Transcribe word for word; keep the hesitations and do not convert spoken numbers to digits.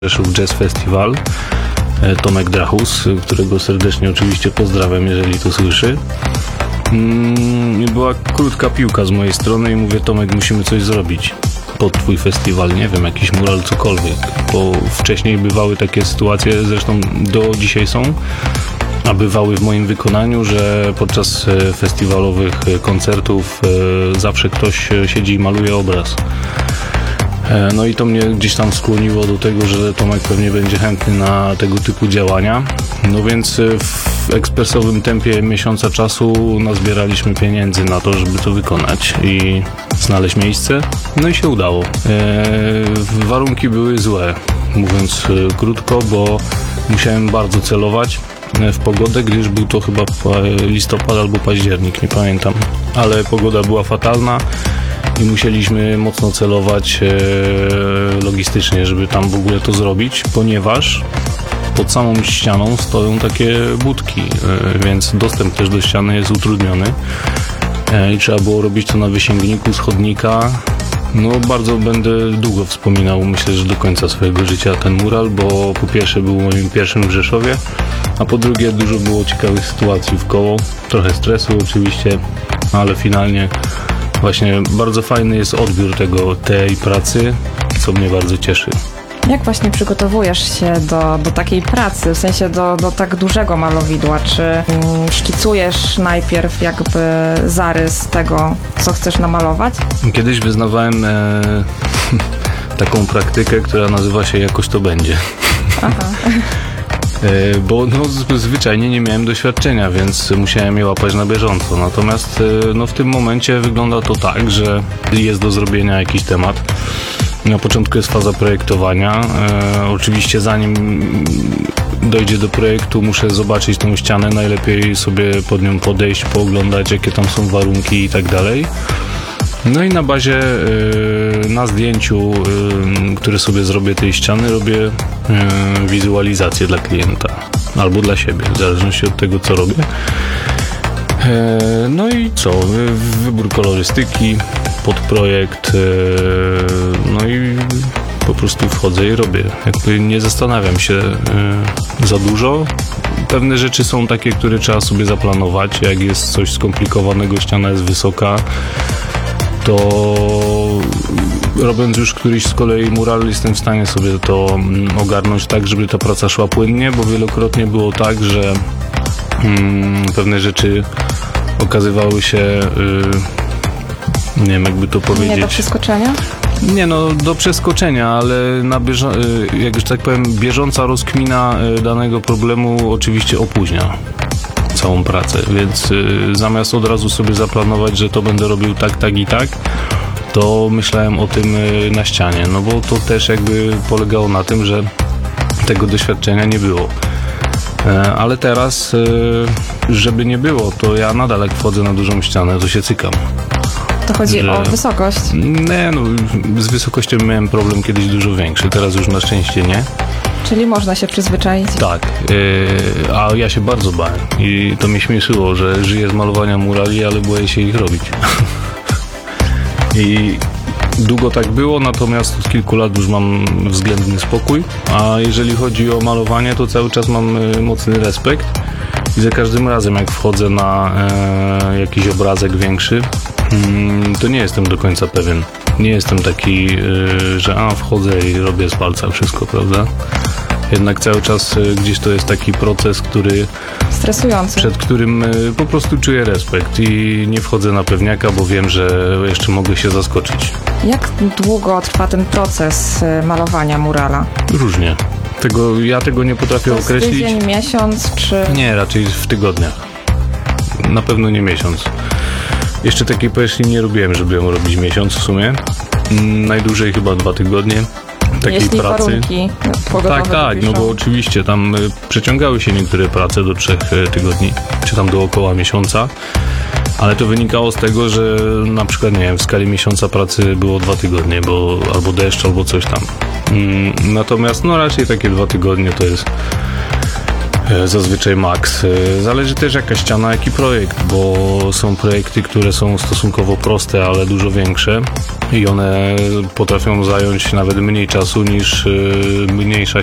Rzeszów Jazz Festival, Tomek Drachus, którego serdecznie oczywiście pozdrawiam, jeżeli to słyszy. Była krótka piłka z mojej strony i mówię: Tomek, musimy coś zrobić pod twój festiwal, nie wiem, jakiś mural, cokolwiek, bo wcześniej bywały takie sytuacje, zresztą do dzisiaj są, a bywały w moim wykonaniu, że podczas festiwalowych koncertów zawsze ktoś siedzi i maluje obraz. No i to mnie gdzieś tam skłoniło do tego, że Tomek pewnie będzie chętny na tego typu działania. No więc w ekspresowym tempie miesiąca czasu nazbieraliśmy pieniędzy na to, żeby to wykonać i znaleźć miejsce. No i się udało. Eee, warunki były złe, mówiąc krótko, bo musiałem bardzo celować w pogodę, gdyż był to chyba listopad albo październik, nie pamiętam. Ale pogoda była fatalna i musieliśmy mocno celować e, logistycznie, żeby tam w ogóle to zrobić, ponieważ pod samą ścianą stoją takie budki, e, więc dostęp też do ściany jest utrudniony e, i trzeba było robić to na wysięgniku z chodnika. No bardzo będę długo wspominał, myślę, że do końca swojego życia ten mural, bo po pierwsze był moim pierwszym w Rzeszowie, a po drugie dużo było ciekawych sytuacji wkoło, trochę stresu oczywiście, ale finalnie właśnie bardzo fajny jest odbiór tego, tej pracy, co mnie bardzo cieszy. Jak właśnie przygotowujesz się do, do takiej pracy, w sensie do, do tak dużego malowidła? Czy mm, szkicujesz najpierw jakby zarys tego, co chcesz namalować? Kiedyś wyznawałem e, taką praktykę, która nazywa się Jakoś to będzie. Aha. Bo no, zwyczajnie nie miałem doświadczenia, więc musiałem je łapać na bieżąco. Natomiast no, w tym momencie wygląda to tak, że jest do zrobienia jakiś temat. Na początku jest faza projektowania. E, oczywiście zanim dojdzie do projektu, muszę zobaczyć tą ścianę, najlepiej sobie pod nią podejść, pooglądać, jakie tam są warunki i tak dalej. No i na bazie, yy, na zdjęciu, yy, które sobie zrobię tej ściany, robię yy, wizualizację dla klienta albo dla siebie, w zależności od tego, co robię. Yy, no i co? Wybór kolorystyki, podprojekt, yy, no i po prostu wchodzę i robię. Jakby nie zastanawiam się yy, za dużo. Pewne rzeczy są takie, które trzeba sobie zaplanować. Jak jest coś skomplikowanego, ściana jest wysoka, to robiąc już któryś z kolei mural, jestem w stanie sobie to ogarnąć tak, żeby ta praca szła płynnie, bo wielokrotnie było tak, że mm, pewne rzeczy okazywały się, yy, nie wiem, jakby to powiedzieć... Nie do przeskoczenia? Nie, no do przeskoczenia, ale na bieżo- jak już tak powiem, bieżąca rozkmina danego problemu oczywiście opóźnia całą pracę, więc y, zamiast od razu sobie zaplanować, że to będę robił tak, tak i tak, to myślałem o tym y, na ścianie, no bo to też jakby polegało na tym, że tego doświadczenia nie było. E, ale teraz, y, żeby nie było, to ja nadal jak wchodzę na dużą ścianę, to się cykam. To chodzi że... o wysokość? Nie, no z wysokością miałem problem kiedyś dużo większy, teraz już na szczęście nie. Czyli można się przyzwyczaić? Tak, yy, a ja się bardzo bałem i to mnie śmieszyło, że żyję z malowania murali, ale boję się ich robić. I długo tak było, natomiast od kilku lat już mam względny spokój, a jeżeli chodzi o malowanie, to cały czas mam yy, mocny respekt i za każdym razem jak wchodzę na yy, jakiś obrazek większy, yy, to nie jestem do końca pewien. Nie jestem taki, yy, że a wchodzę i robię z palca wszystko, prawda? Jednak cały czas gdzieś to jest taki proces, który... Stresujący. Przed którym po prostu czuję respekt i nie wchodzę na pewniaka, bo wiem, że jeszcze mogę się zaskoczyć. Jak długo trwa ten proces malowania murala? Różnie. Tego, ja tego nie potrafię to jest określić. Tydzień, miesiąc, czy... Nie, raczej w tygodniach. Na pewno nie miesiąc. Jeszcze takiej powierzchni nie robiłem, żeby ją robić miesiąc w sumie. Najdłużej chyba dwa tygodnie. Takiej Jeśli pracy. warunki pogodowe Tak, tak, dopiszą. no bo oczywiście tam y, przeciągały się niektóre prace do trzech y, tygodni, czy tam do około miesiąca, ale to wynikało z tego, że na przykład, nie wiem, w skali miesiąca pracy było dwa tygodnie, bo albo deszcz, albo coś tam. Mm, natomiast no raczej takie dwa tygodnie to jest E, Zazwyczaj maks. E, Zależy też jaka ściana, jaki projekt, bo są projekty, które są stosunkowo proste, ale dużo większe i one potrafią zająć nawet mniej czasu niż e, mniejsza